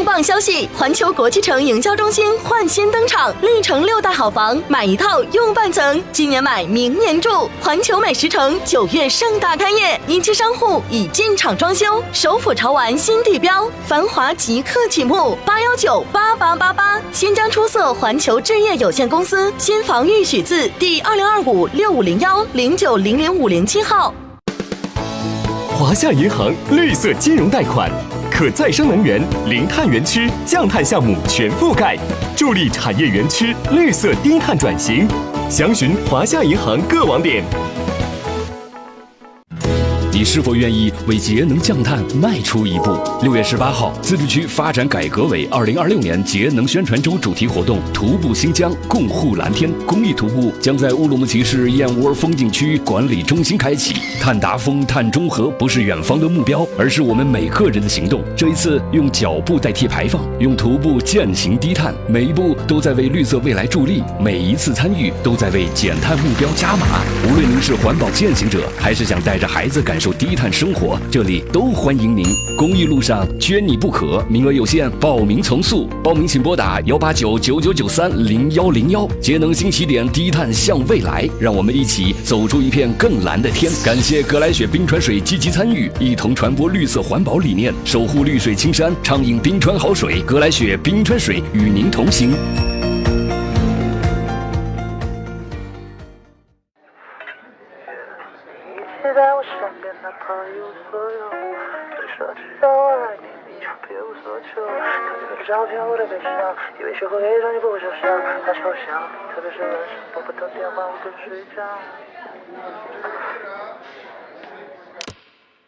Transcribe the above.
重磅消息！环球国际城营销中心焕新登场，历城6大好房，买一套用半层，今年买明年住。环球美食城9月盛大开业，一期商户已进场装修，首府潮玩新地标，繁华即刻启幕，8198888。新疆出色环球置业有限公司新房预许字第2025650109005007号。 华夏银行绿色金融贷款，可再生能源、零碳园区、降碳项目全覆盖，助力产业园区绿色低碳转型。详询华夏银行各网点。 你是否愿意为节能降碳迈出一步？6月18号，自治区发展改革委2026年节能宣传周主题活动“徒步新疆，共护蓝天”公益徒步将在乌鲁木齐市燕窝风景区管理中心开启。碳达峰、碳中和不是远方的目标，而是我们每个人的行动。这一次，用脚步代替排放，用徒步践行低碳，每一步都在为绿色未来助力，每一次参与都在为减碳目标加码。无论您是环保践行者，还是想带着孩子感受低碳生活，这里都欢迎您。公益路上缺你不可，名额有限，报名从速。报名请拨打18999930101。节能新起点，低碳向未来，让我们一起走出一片更蓝的天。感谢格莱雪冰川水积极参与，一同传播绿色环保理念，守护绿水青山，畅饮冰川好水。格莱雪冰川水与您同行。 在我身边，哪怕一无所有，对说只要我爱你，你就别无所求。看这个照片，我的悲伤，以为学会伪装，你不会受伤，太抽象。特别是晚上拨不到电话，我更睡觉。